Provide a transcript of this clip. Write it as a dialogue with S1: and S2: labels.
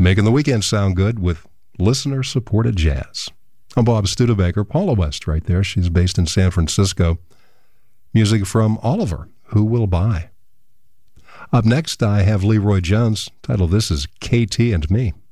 S1: Making the weekend sound good with listener-supported jazz. I'm Bob Studebaker. Paula West right there. She's based in San Francisco. Music from Oliver, Who Will Buy? Up next, I have Leroy Jones. Title, this is KT and Me.